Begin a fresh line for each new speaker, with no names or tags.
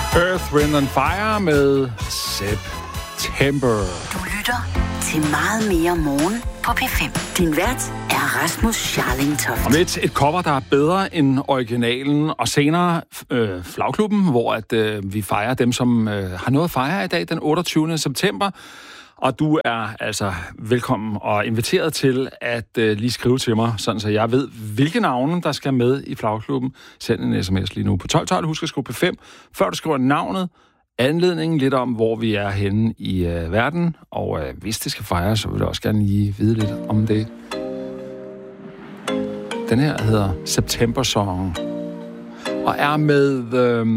Earth, Wind and Fire med September.
Du lytter til Meget mere morgen på P5. Din vært er Rasmus Scharling-Toft.
Om et cover, der er bedre end originalen, og senere Flagklubben, hvor vi fejrer dem, som har noget at fejre i dag, den 28. september. Og du er altså velkommen og inviteret til at lige skrive til mig, sådan så jeg ved, hvilke navne, der skal med i Flagklubben. Send en sms lige nu på 1212. Husk at skrive P5, før du skriver navnet, anledningen, lidt om, hvor vi er henne i verden. Og hvis det skal fejres, så vil jeg også gerne lige vide lidt om det. Den her hedder September Song og er med